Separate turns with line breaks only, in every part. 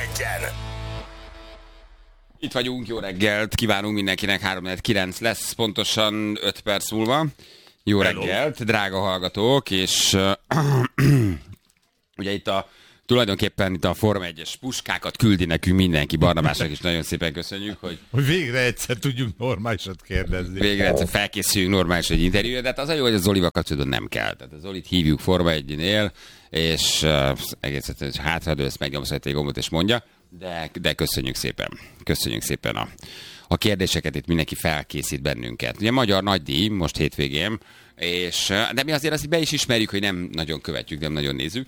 egyen.
Itt vagyunk, jó reggelt, kívánunk mindenkinek, 3-9 lesz, pontosan 5 perc múlva. Jó reggelt, drága hallgatók, és ugye itt tulajdonképpen itt a Forma 1-es puskákat küldi nekünk mindenki, Barnabásnak is nagyon szépen köszönjük, hogy
végre egyszer tudjunk normálisat kérdezni.
Végre egyszer felkészüljünk normális egy interjúra, de hát az a jó, hogy a Zolival kapcsolatban nem kell. Tehát a Zolit hívjuk Forma 1-nél, és egész egyszerűen hátradőlsz, megnyomsz egy gombot és mondja, de köszönjük szépen. Köszönjük szépen a kérdéseket, itt mindenki felkészít bennünket. Ugye magyar nagydíj most hétvégén, de mi azért azt be is ismerjük, hogy nem nagyon követjük, nem nagyon nézzük.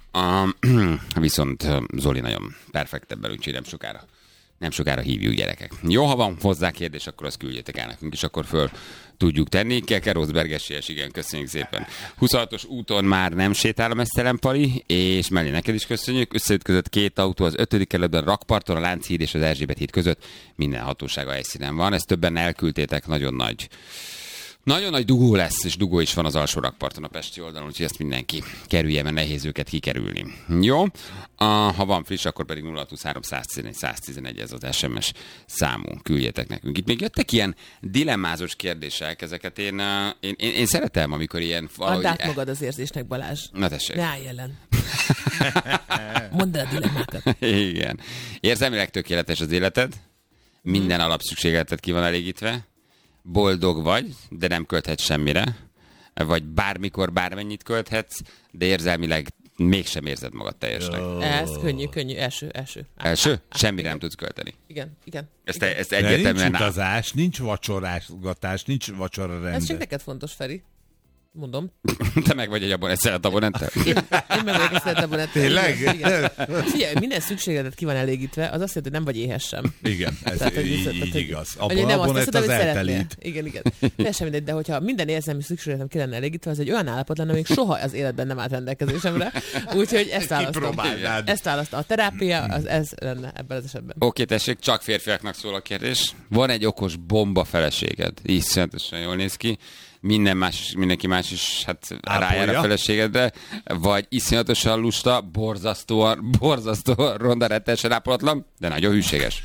Viszont Zoli nagyon perfekt ebben, úgyhogy nem sokára hívjuk, gyerekek. Jó, ha van hozzá kérdés, akkor azt küldjétek el nekünk, és akkor föl tudjuk tenni. Keke Rosberg-esélyes, igen, köszönjük szépen. 26-os úton már nem sétál a mesztelen Pali, és mellé neked is köszönjük. Összeütközött két autó az 5. kerületben, Rakparton, a Lánchíd és az Erzsébet híd között. Minden hatósága helyszínen van. Ezt többen elküldtétek, nagyon nagy dugó lesz, és dugó is van az alsó rakparton a pesti oldalon, úgyhogy ezt mindenki kerülje, mert nehéz őket kikerülni. Jó? Ha van friss, akkor pedig 0623 111 111 ez az SMS számunk, küldjetek nekünk. Itt még jöttek ilyen dilemmázós kérdések, ezeket én szeretem, amikor ilyen valahogy...
Add át magad az érzésnek, Balázs.
Na tessék.
Ne állj ellen. Mondd el a dilemmákat.
Igen. Érzelmileg tökéletes az életed, minden alapszükségleted ki van elégítve, boldog vagy, de nem költhetsz semmire, vagy bármikor bármennyit költhetsz, de érzelmileg mégsem érzed magad teljesnek.
Ez könnyű, első.
Semmire nem tudsz költeni.
Igen.
Ezt egyértelműen...
Nincs utazás, nincs vacsorásgatás, nincs vacsora rend.
Ez csak neked fontos, Feri. Mondom.
Te meg vagy egy szeret abonenttel?
Én meg vagyok egy szeret abonenttel.
Tényleg?
Igen. Figyelj, minden szükségletet ki van elégítve, az azt jelenti, hogy nem vagy éhes sem.
Igen, ez így igaz.
Abonett
az eltelít.
Igen. Teljesen mindegy, de hogyha minden érzelmi szükségletem ki lenne elégítve, az egy olyan állapot lenne, amíg soha az életben nem állt rendelkezésemre. Úgyhogy ezt választom. A terápia, ez lenne ebben az esetben.
Oké, tessék, csak férfiaknak szól a kérdés. Van egy okos bomba feleséged. Iszonyatosan jól néz ki. Mindenki más is rájár a feleségedre, vagy iszonyatosan lusta, borzasztóan ronda, rettenesen ápolatlan, de nagyon hűséges.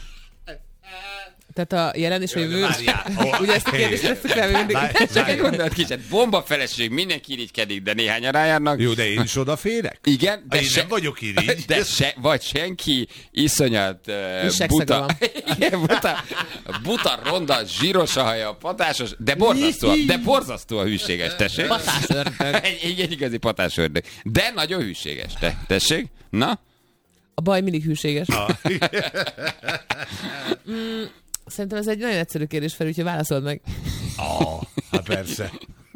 Tehát a jelen és a jövő, ugye ezt a kérdést tesszük fel mindig.
Csak egy gondolat kicsit. Bomba feleség, mindenki irigykedik, de néhányan rájárnak.
Jó, de én is odaférek?
Igen, de
én nem vagyok irigy.
Vagy senki iszonyat buta, ronda, zsíros a haja, patásos, de borzasztóan hűséges, tessék.
Patásördög.
Egy igazi patásördög. De nagyon hűséges, tessék. Na?
A baj mindig hűséges. Szerintem ez egy nagyon egyszerű kérdés fel, úgyhogy válaszold meg.
Hát persze.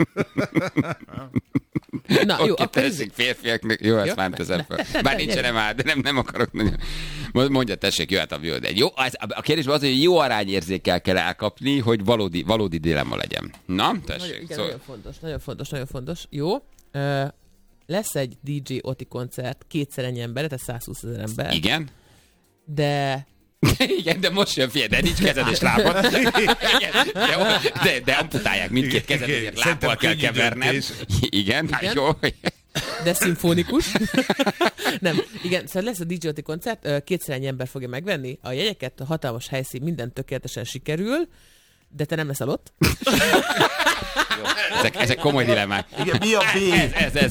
Na, jó, akkor
tessék, férfiaknak, jó, ezt már teszem fel. Bár nincsenem át, de nem akarok nagyon. Mondja, tessék, jöhet a jó, de jó, a kérdésben az, hogy jó arányérzékkel kell elkapni, hogy valódi dilemma legyen. Na, tessék.
Igen, nagyon fontos. Jó. Lesz egy DJ Oti koncert, kétszer ennyi ember, tehát 120 000 ember.
Igen.
Igen,
de most jön, figyelj, de nincs kezed és lábad. De amputálják mindkét kezed, ezért lábbal kell keverned. Igen, jó.
De szimfonikus. Nem, igen, szóval lesz a DJ Oti koncert, kétszer ennyi ember fogja megvenni a jegyeket, a hatalmas helyszín, minden tökéletesen sikerül, de te nem leszel ott.
Ezek komoly dilemmák.
Igen, mi a B?
Ez.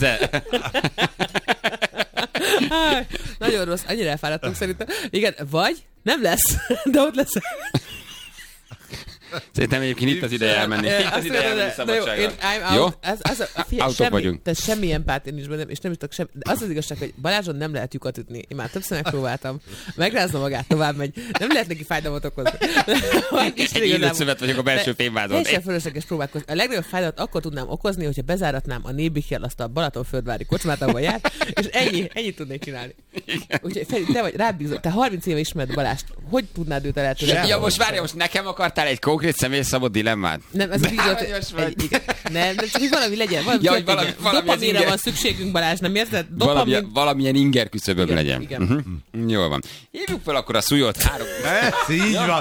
Nagyon rossz, annyira elfáradtunk szerintem. Igen, vagy nem lesz, de ott lesz.
Szerintem egyébként itt az ideje elmenni. Szabadságra. Jó? Autók vagyunk.
Tehát semmi empátia nincs bennem, és nem is tudok semmi. De az az igazság, hogy Balázson nem lehet lyukat ütni. Én már többször megpróbáltam. Megrázza magát, tovább megy. Nem lehet neki fájdalmat okozni.
Egy illőszövet vagyok a belső fémvázon.
Teljesen fölösleges próbálkozni. A legnagyobb fájdalmat akkor tudnám okozni, hogyha bezáratnám a Nébichel azt a Balatonföldvári kocsmát, ahol jár, és ennyit tudnék csinálni. Úgyhogy Feri, te vagy rád bízom. Te 30 éve ismered Balást. Hogy tudnád őt eltűnni?
Ja, most várja, most nekem akartál egy konkrét személyszabott dilemmát?
Nem, ez a nem, csak hogy valami legyen. Valami dopamínra van szükségünk, Balázs, nem érzed?
Valamilyen inger küszöböm legyen.
Igen.
Jól van. Hívjuk fel akkor a Szújót 3.
Így van.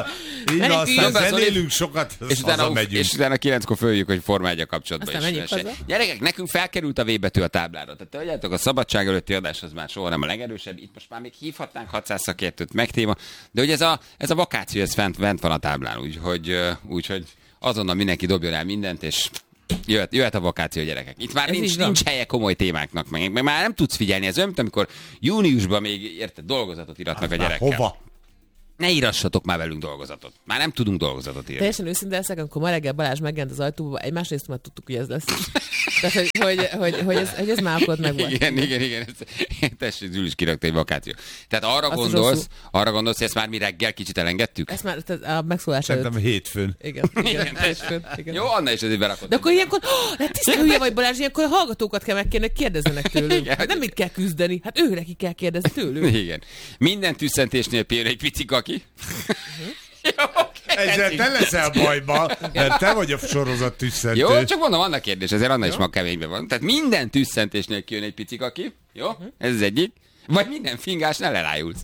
Így
Menjünk
aztán
vissza.
zenélünk sokat,
És utána,
megyünk.
és utána 9-kor följük, hogy Forma 1 kapcsolatban
Aztán
is.
menjünk haza.
Gyerekek, nekünk felkerült a V betű a táblára. Tehát tudjátok, a szabadság előtti adás az már soha nem a legerősebb. Itt most már még hívhatnánk 600 szakértőt meg téma. De ugye ez a vakáció, ez fent van a táblán. Úgyhogy azonnal mindenki dobjon el mindent, és jöhet a vakáció, gyerekek. Itt már nincs helye komoly témáknak, meg már nem tudsz figyelni. Ez olyan, mint amikor júniusban még érted, dolgozatot iratnak a gyerekkel.
Hova?
Ne írassatok már velünk dolgozatot. Már nem tudunk dolgozatot írni.
Teljesen őszinte leszek, amikor ma reggel Balázs megjelent az ajtóba, egy másrészt már tudtuk, hogy ez lesz. Tehát, hogy ez már akkor meg volt.
Igen. Tessék, Zsül is kirakta egy vakáció. Tehát arra gondolsz, hogy ezt már mi reggel kicsit elengedtük?
Ezt már a megszólás előtt.
Szerintem hétfőn.
Igen. hétfőn.
Jó, Anna is azért berakott.
De akkor ilyenkor, tiszta hülye vagy Balázs, ilyenkor a hallgatókat kell megkérni, hogy kérdezzenek tőlünk.
Igen.
Hát nem mit kell küzdeni, hát ő neki kell kérdezni tőlük.
Igen. Minden tüsszentésnél például egy pici kaki. Jó,
Ezzel te leszel bajba, mert te vagy a sorozat tüsszentő.
Jó, csak mondom, vannak kérdés, azért Anna is ma keményben van. Tehát minden tüsszentésnél kijön egy pici kaki. Jó? Ez az egyik. Vagy minden fingásnál elájulsz.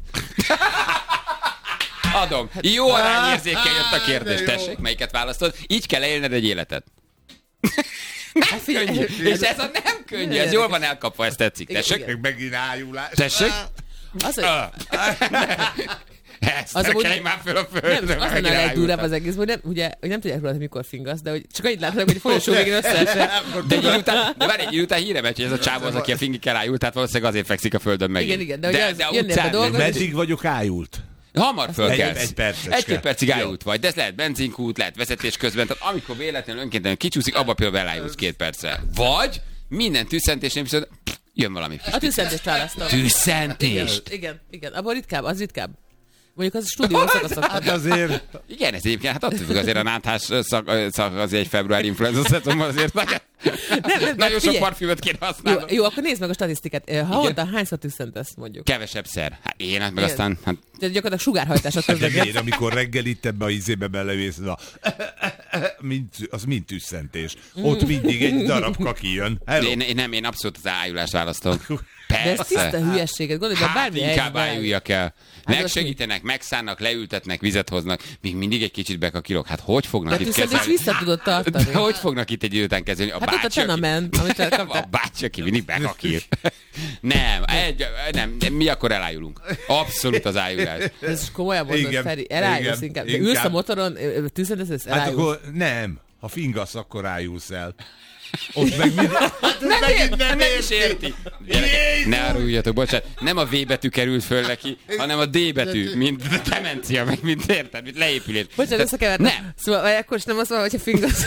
Adom. Jó arányérzékkel jött a kérdés. Tessék, melyiket választod? Így kell élned egy életet.
Hát figyelj,
És ez a nem könnyű, ez jól van elkapva, ez tetszik. Tessék?
Meg megint ájulás.
Tessék?
az, hogy
Ezt
Az amúgy-
kelj már föl a földre.
nem, az lenne a legdurvább az egész, hogy nem, ugye, hogy nem tudják róla, hogy mikor fingasz, de hogy csak annyit láthatok, hogy a folyosó végén összeesett.
De egy idő után híre megy, hogy ez a csávó az, aki a fingikkel ájult, tehát valószínűleg azért fekszik a földön megint.
Igen, de ugye az jönnél be
utcán
dolgozni,
Meddig vagyok ájult?
hamar fölkelsz.
Egy percecske.
Egy-két percig ájult vagy, de ez lehet benzinkút, lehet vezetés közben, tehát amikor véletlenül önkéntelen kicsúszik, abba például elájulsz 2 percre. Vagy minden tüsszentésnél viszont jön valami.
a tüsszentést választom.
Tüsszentést.
Igen, abban ritkább, az ritkább. Mondjuk az a stúdió szakaszok.
Hát azért...
Igen, ez egyébként, hát attól függ azért a náthás szak azért egy februári influenza szezonban azért nagyon sok
figyelj.
parfümöt kéne használni.
Jó, akkor nézd meg a statisztikát. Havonta hányszor tüsszentesz, mondjuk?
Kevesebb szer. Hát én, hát meg
Igen.
aztán... Hát,
Tehát gyakorlatilag sugárhajtásot
De
közlekedsz.
miért, amikor reggel itt ebbe a izébe belevész, az mind tüsszentés. Ott mindig egy darab kaki jön. Hello.
én abszolút az ájulást választom.
De ez
Persze.
tiszta hülyeséget, gondolj,
Hát
bármi
inkább
helyzetben.
ájuljak el.
most
Megsegítenek, megszánnak, leültetnek, vizet hoznak, még mindig egy kicsit bekakilok. Hát hogy fognak
De
itt
tüsszentést
kezelni?
vissza tudod tartani.
De hogy fognak itt egy idő után kezelni? A
Hát ott a
bácsi, aki-
Tenamen, amit
a
elkaptál.
bácsi, aki mindig bekakil. Nem, mi akkor elájulunk. Abszolút az ájulás.
Ez komolyan mondod,
Igen,
Feri. Elájulsz
igen,
inkább. De
inkább.
ülsz a motoron, tüsszentesz,
Hát
elájulsz.
akkor nem. Ha fingasz, akkor ájulsz el. Ott meg mind...
Nem is érti. Gyerekek, ne áruljatok, bocsánat. Nem a V betű került föl neki, hanem a D betű, mint demencia, meg mint érted, mint leépülés.
Bocsánat, összekevertem.
Nem.
Szóval vagy akkor is nem azt mondom, hogyha fingasz.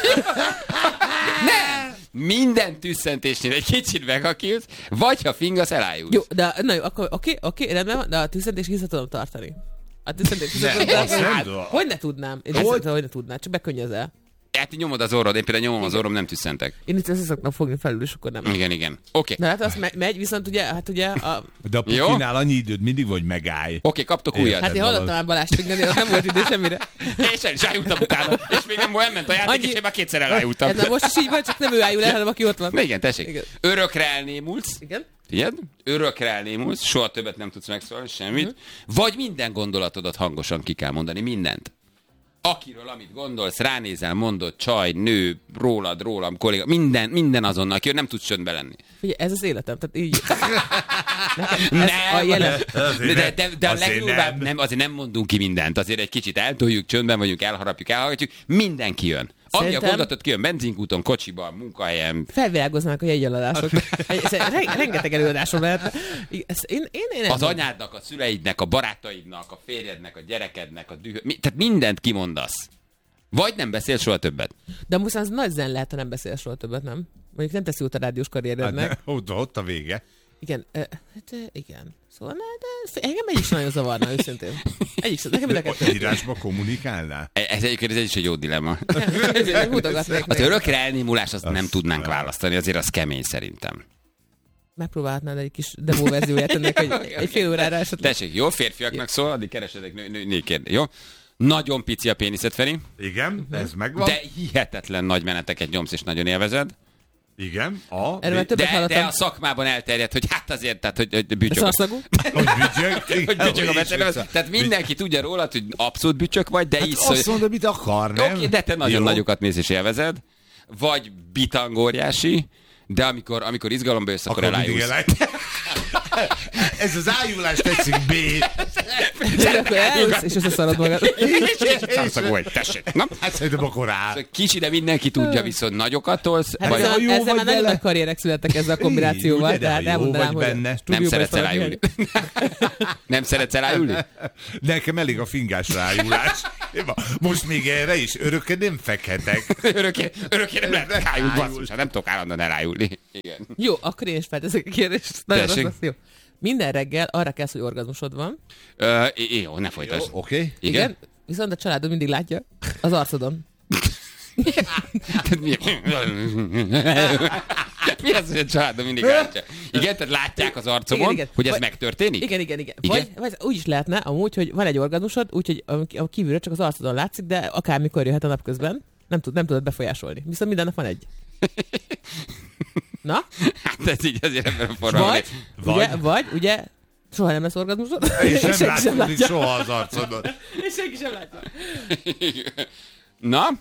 Nem! Minden tüsszentésnél egy kicsit megakilsz, vagy ha fingasz, elájulsz.
Jó, de na jó, akkor oké, rendben van, de a tüsszentést vissza tudom tartani. A tüsszentést vissza tudom
azt nem
tartani.
tudom.
Hogy ne tudnám? Én hogy ne tudnám, csak bekönnyözel.
Hát nyomod az orrod, én például nyomom az orrom, nem tüsszentek.
Én itt össze szoktam fogni felül, és akkor nem.
Igen. Oké.
De hát az megy, viszont ugye, hát ugye,
De a
Jó.
pukinál annyi időd mindig, vagy megállj.
Oké, kaptok újat.
hát én hallottam már Balást fingani, az nem volt idő semmire.
És el is ájultam utána. És még nem elment a játék,
Annyi-
és én már kétszer elájultam.
Ez már most is így van, csak nem ő ájul el, hanem aki ott van.
Igen, tessék.
Igen.
Örökre elnémulsz.
Igen?
Figyeld? Örökre elnémulsz, soha többet nem tudsz megszólalni, semmit. Vagy minden gondolatodat hangosan ki kell mondani, mindent. Akiről, amit gondolsz, ránézel, mondod, csaj, nő, rólam, kolléga, minden azonnal, aki nem tudsz csöndbe lenni.
Figyelj, ez az életem, tehát így.
Nem,
a jelen.
de a
Azért
legdurvább, nem, azért nem mondunk ki mindent, azért egy kicsit eltoljuk, csöndben vagyunk, elhallgatjuk, mindenki jön. Ami a
Szerintem-
gondolatot kijön, benzinkúton, kocsiban, munkahelyen.
Felvilágoznak a jegyeladások. Rengeteg előadásom lehet. Én
Az anyádnak, a szüleidnek, a barátaidnak, a férjednek, a gyerekednek, tehát mindent kimondasz. Vagy nem beszél soha többet.
De most az nagy zen lehet, ha nem beszél soha többet, nem? Mondjuk nem teszi út a rádiós karrierednek.
Hát, ott a vége.
Igen, igen. Szóval engem egy is nagyon zavarna, őszintén. Nekem mind a kettő.
Írásba kommunikálnál?
Ez is egy jó dilemma.
Ezért mutogatnék
Az
meg.
örökre elnémulás azt nem tudnánk választani, azért az kemény szerintem.
Megpróbálhatnád egy kis demo verzióját ennek, hogy egy fél órára esetleg.
Tessék, jó férfiaknak szól, addig keresedek nőként, jó? Nagyon pici a péniszed, Feri,
Igen, ez megvan.
de hihetetlen nagy meneteket nyomsz és nagyon élvezed.
Igen.
Erről már többet
De
hallottam.
a szakmában elterjedt, hogy hát azért, tehát, hogy bücsök.
Szarszagú?
Hogy bücsök.
Hogy bücsök a beszélő. Tehát mindenki tudja róla, hogy abszolút bücsök vagy, de
Hát
így
azt mondod, mit akar, nem?
Oké, de te nagyon
Jó.
nagyokat mész és élvezed. Vagy bitangóriási, de amikor izgalomba jössz, akkor elájulsz.
Ez az ájulás tetszik, B.
És akkor elülsz, és összeszarod magad.
Szarszag vagy, tessék. Na?
Hát szerintem akkor rá.
Kicsi, de mindenki tudja, viszont nagyokat tolsz.
Hát
Vagy
ha jó
ezzel
vagy
már nagyon
vele.
nagy karrierek születtek ezzel a kombinációval,
Ugye, de
tehát
jó
elmondanám,
vagy
hogy
benne.
nem
stúdióban
szeretsz
is
elájulni?
valaki-
Nem szeretsz elájulni?
Nekem elég a fingás rájulás. Most még erre is örökké nem fekhetek.
Örökké nem lehet elájulni, basszus, hát nem tudok állandóan elájulni. Igen.
Jó, akkor én is felteszek a kérdést. Nagyon
Tessék.
rossz, jó. Minden reggel arra kelsz, hogy orgazmusod van.
Jó, ne folytasd.
Oké.
Igen?
Viszont a családod mindig látja az arcodon.
Mi az, hogy a családom mindig látja? Igen, tehát látják az arcomon,
Igen.
hogy ez
Vagy-
megtörténik?
Igen.
Igen?
Vagy úgy is lehetne amúgy, hogy van egy orgazmusod, úgyhogy a kívülről csak az arcodon látszik, de akármikor jöhet a napközben, nem tudod befolyásolni. Viszont minden nap van egy. Na?
Hát ez így azért ebben a formában.
Ugye, soha nem lesz orgazmusod.
És nem
senki sem
látszódik
látja.
soha az arcodon.
És senki sem látja.
Na?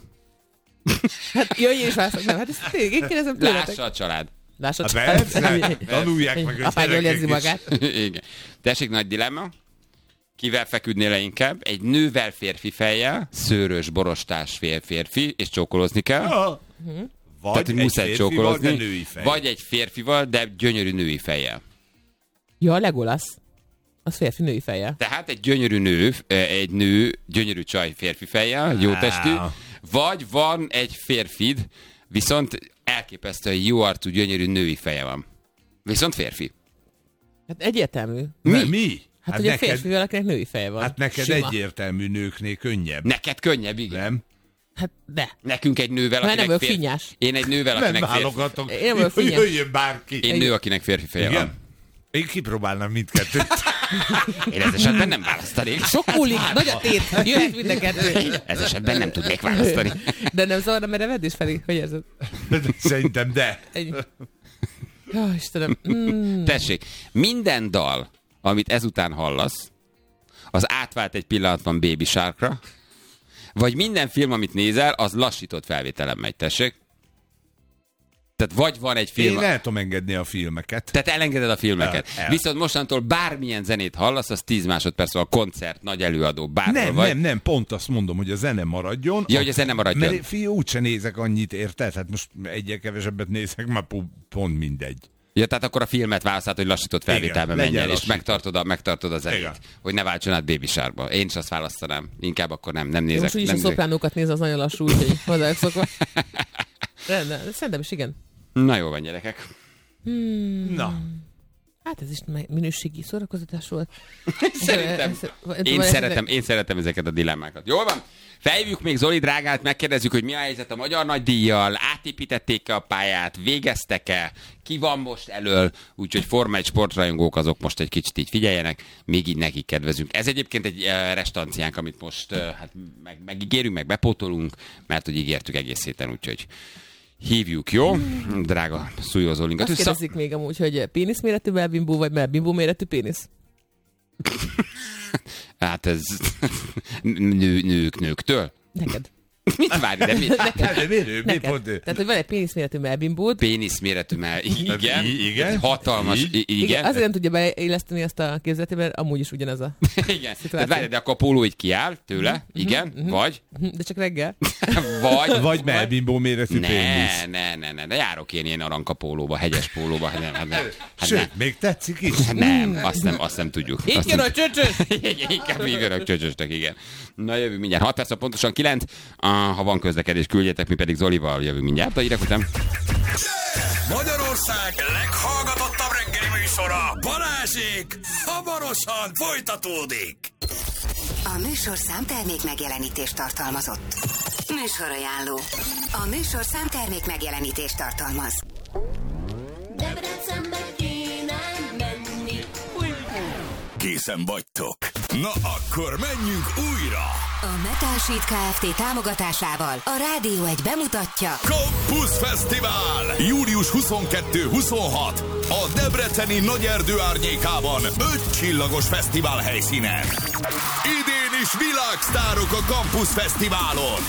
Hát jöjj és válaszolok. Nem, hát ezt tényleg, én kérdezem tőletek.
Lássa a család.
Lássa
Hát
csak.
persze, tanulják meg a
Apád jól
gyerekek
érzi
is.
magát.
Igen. Tessék, nagy dilemma. Kivel feküdnél le inkább? Egy nővel férfi fejjel, szőrös, borostás férfi, és csókolózni kell.
Vagy
Tehát, hogy
egy
muszáj
férfival,
csókolózni.
de női fej.
Vagy egy férfival, de gyönyörű női fejjel.
Ja, a Legolas. Az férfi női fejjel.
Tehát egy gyönyörű nő, egy nő, gyönyörű csaj férfi fejjel, jó testű, vagy van egy férfid, viszont elképesztően jó arcú, gyönyörű női feje van. Viszont férfi.
Hát egyértelmű.
Mi?
Hát ugye a férfivel, akinek női feje van.
Hát neked
Sima.
egyértelmű nőknél könnyebb.
Neked könnyebb, igen.
Nem?
Hát de.
Nekünk egy nővel,
Mert
akinek
nem vagyok finnyás.
Én egy nővel,
Nem
akinek férfi.
válogatok.
Én nem vagyok finnyes.
Jöjjön bárki.
Én nő, akinek férfi feje van.
Igen? Én kipróbálnám mindkettőt.
Én ez esetben nem választanék.
Sok múlik, nagy a tét, jöhet mind a kettő.
Ez esetben nem tudnék választani.
De nem zavarna merevedés felé? Hogy érzed?
Szerintem de.
Ennyi. Jó, Istenem.
Tessék, minden dal, amit ezután hallasz, az átvált egy pillanatban Baby Sharkra, vagy minden film, amit nézel, az lassított felvételen megy, tessék. Tehát vagy van egy film...
Én el tudom engedni a filmeket.
Tehát elengeded a filmeket.
El.
Viszont mostantól bármilyen zenét hallasz, az 10 másodperc, a koncert, nagy előadó, bárhol vagy.
Nem, pont azt mondom, hogy a zene maradjon.
Ja, hogy a zene maradjon.
Mert úgyse nézek annyit, érted? Hát most egyre kevesebbet nézek, már pont mindegy.
Ja, tehát akkor a filmet választhat, hogy lassított felvételbe
Igen,
menjen,
legyen
és
lassított.
megtartod a zenét.
Igen.
Hogy ne váltson át Baby Sharkba. Én is azt választanám. Inkább akkor nem nézek.
Most úgyis a
nem nézek.
szopránókat néz, az nagyon lassú, úgyhogy hozzájuk szokva. Rendben, szerintem is igen.
Na jó van, gyerekek.
Na,
Hát ez is minőségi szórakoztatás volt.
Szerintem. Én szeretem ezeket a dilemmákat. Jól van? Felhívjuk még Zoli drágát, megkérdezzük, hogy mi a helyzet a Magyar Nagydíjjal, átépítették-e a pályát, végeztek-e, ki van most elől, úgyhogy Forma 1 sportrajongók azok most egy kicsit így figyeljenek, még így nekik kedvezünk. Ez egyébként egy restanciánk, amit most hát megígérünk, meg bepótolunk, mert hogy ígértük egész héten, úgyhogy hívjuk, jó? Drága szújózólinkat.
Azt kérdezik még amúgy, hogy péniszméretű melbimbó, vagy melbimbó méretű pénisz?
Hát ez nőktől?
Neked.
Mit várj, de mi?
de miért? Mi pont ő?
Tehát, hogy van egy péniszméretű melbimbód,
Péniszméretű, mert igen,
Igen.
egy hatalmas,
Így.
igen, azért nem tudja beilleszteni azt a képzeletét, mert amúgy is ugyanaz a...
igen. Tehát várj, de akkor a póló így kiáll tőle, igen, vagy,
De csak reggel.
Vagy melbimbó méretű pénisz.
ne, de járok én ilyen aranka pólóba, hegyes pólóba, hát nem, hát
Sőt, még tetszik is.
nem, azt nem tudjuk.
Itt
Azt
jön
nem-
a csöcsös!
Inkább hívjanak csöcsöstek, igen. Na jövünk mindjárt, 6 perc, pontosan 9. Ha van közlekedés, küldjetek, mi pedig Zolival jövünk mindjárt. A hírek után.
Magyarország leghallgatottabb reggeli műsora, Balázsék, hamarosan folytatódik.
A műsorszám termék megjelenítést tartalmazott. Műsorajánló. A műsorszám termék megjelenítést tartalmaz.
Debrecenbe kéne menni.
Készen vagytok. Na akkor menjünk újra.
A Metal Sheet Kft. Támogatásával a Rádió 1 bemutatja
Campus Fesztivál! Július 22-26 a debreceni Nagyerdő árnyékában 5 csillagos fesztivál helyszínen. Idén is világsztárok a Campus Fesztiválon.